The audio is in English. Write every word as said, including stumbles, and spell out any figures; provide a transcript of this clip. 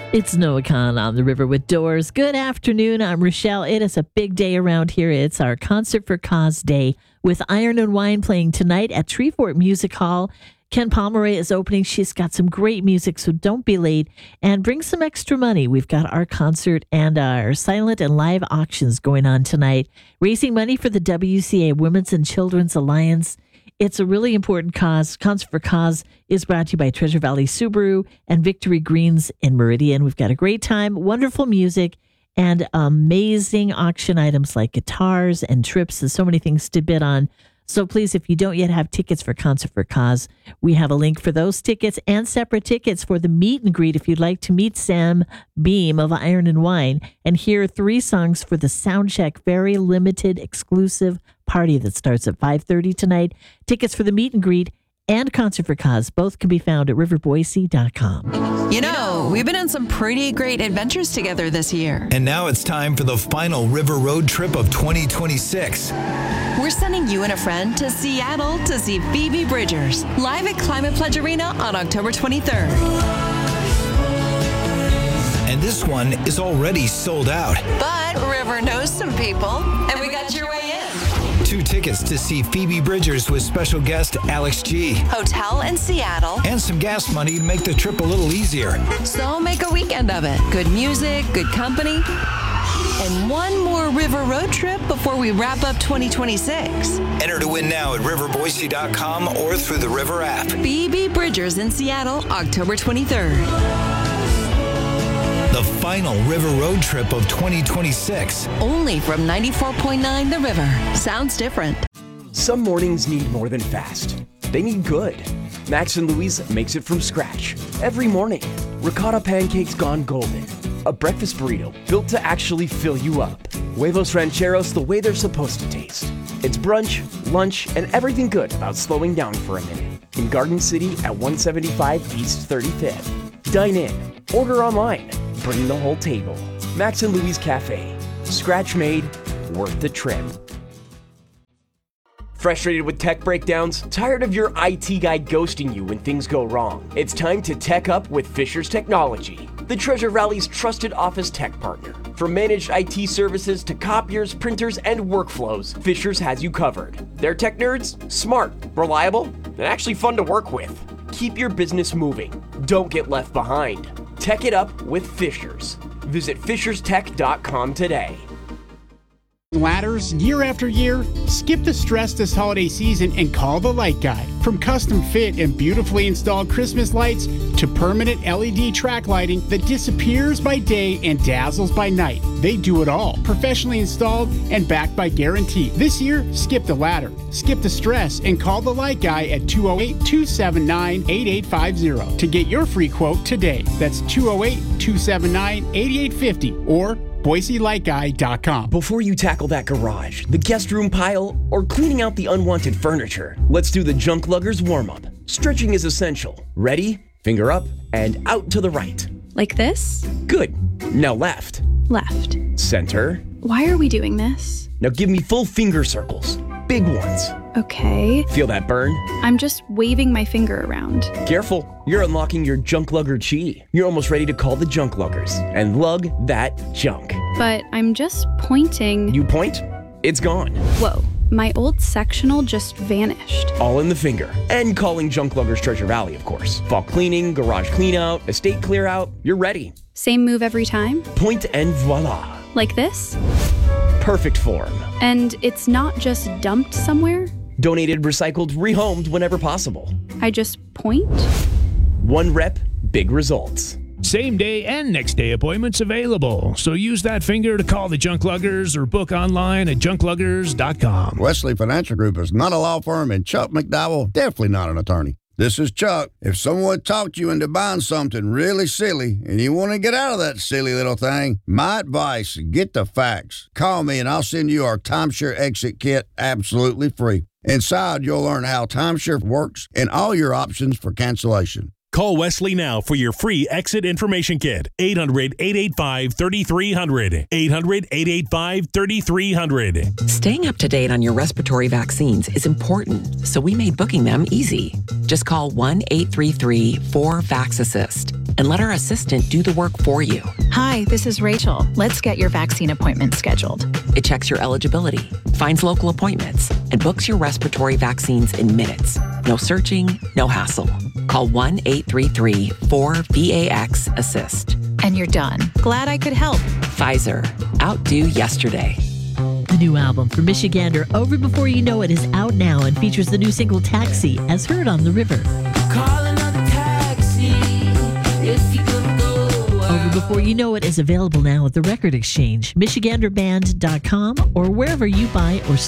It's Noah Khan on the river with Doors. Good afternoon. I'm Rochelle. It is a big day around here. It's our Concert for Cause Day with Iron and Wine playing tonight at Treefort Music Hall. Ken Pomeroy is opening. She's got some great music, so don't be late and bring some extra money. We've got our concert and our silent and live auctions going on tonight, raising money for the W C A Women's and Children's Alliance. It's a really important cause. Concert for Cause is brought to you by Treasure Valley Subaru and Victory Greens in Meridian. We've got a great time, wonderful music, and amazing auction items like guitars and trips. There's so many things to bid on. So please, if you don't yet have tickets for Concert for Cause, we have a link for those tickets and separate tickets for the meet and greet if you'd like to meet Sam Beam of Iron and Wine and hear three songs for the Soundcheck very limited exclusive party that starts at five thirty tonight. Tickets for the meet and greet and Concert for Cause both can be found at river boise dot com. You know, we've been on some pretty great adventures together this year. And now it's time for the final River Road trip of twenty twenty-six. We're sending you and a friend to Seattle to see Phoebe Bridgers live at Climate Pledge Arena on October twenty-third. And this one is already sold out. But River knows some people, and we got your way in. Two tickets to see Phoebe Bridgers with special guest Alex G. Hotel in Seattle. And some gas money to make the trip a little easier. So make a weekend of it. Good music, good company, and one more River Road trip before we wrap up twenty twenty-six. Enter to win now at river boise dot com or through the River app. Phoebe Bridgers in Seattle, October twenty-third. The final River Road trip of twenty twenty-six. Only from ninety-four point nine The River. Sounds different. Some mornings need more than fast. They need good. Max and Louise makes it from scratch. Every morning, ricotta pancakes gone golden. A breakfast burrito built to actually fill you up. Huevos rancheros the way they're supposed to taste. It's brunch, lunch, and everything good about slowing down for a minute. In Garden City at one seventy-five East thirty-fifth. Dine in, order online, bring the whole table. Max and Louise Cafe. Scratch made, worth the trip. Frustrated with tech breakdowns? Tired of your I T guy ghosting you when things go wrong? It's time to tech up with Fisher's Technology, the Treasure Valley's trusted office tech partner. From managed I T services to copiers, printers, and workflows, Fisher's has you covered. Their tech nerds? Smart, reliable, and actually fun to work with. Keep your business moving. Don't get left behind. Tech it up with Fisher's. Visit fishers tech dot com today. Ladders year after year? Skip the stress this holiday season and call the Light Guy. From custom fit and beautifully installed Christmas lights to permanent L E D track lighting that disappears by day and dazzles by night, they do it all. Professionally installed and backed by guarantee. This year, skip the ladder, skip the stress, and call the Light Guy at two oh eight, two seven nine, eight eight five zero to get your free quote today. That's two oh eight, two seven nine, eight eight five zero or boise light guy dot com. Before you tackle that garage, the guest room pile, or cleaning out the unwanted furniture, let's do the junk luggers warm-up. Stretching is essential. Ready? Finger up and out to the right. Like this? Good. Now left. Left. Center. Why are we doing this? Now give me full finger circles. Big ones. Okay. Feel that burn? I'm just waving my finger around. Careful. You're unlocking your junk lugger chi. You're almost ready to call the junk luggers and lug that junk. But I'm just pointing. You point, it's gone. Whoa. My old sectional just vanished. All in the finger. And calling Junk Luggers Treasure Valley, of course. Fall cleaning, garage clean out, estate clear out, you're ready. Same move every time? Point and voila. Like this? Perfect form. And it's not just dumped somewhere? Donated, recycled, rehomed whenever possible. I just point? One rep, big results. Same day and next day appointments available. So use that finger to call the Junk Luggers or book online at junk luggers dot com. Wesley Financial Group is not a law firm, and Chuck McDowell definitely not an attorney. This is Chuck. If someone talked you into buying something really silly and you want to get out of that silly little thing, my advice, get the facts. Call me and I'll send you our timeshare exit kit absolutely free. Inside, you'll learn how timeshare works and all your options for cancellation. Call Wesley now for your free exit information kit. eight hundred, eight eight five, three three zero zero. eight hundred, eight eight five, three three zero zero. Staying up to date on your respiratory vaccines is important, so we made booking them easy. Just call one eight three three, four, V A X assist and let our assistant do the work for you. Hi, this is Rachel. Let's get your vaccine appointment scheduled. It checks your eligibility, finds local appointments, and books your respiratory vaccines in minutes. No searching, no hassle. Call one eight three three four V A X assist. And you're done. Glad I could help. Pfizer. Outdo yesterday. The new album for Michigander, Over Before You Know It, is out now and features the new single Taxi, as heard on The River. Over Before You Know It is available now at the Record Exchange, Michigander Band dot com, or wherever you buy or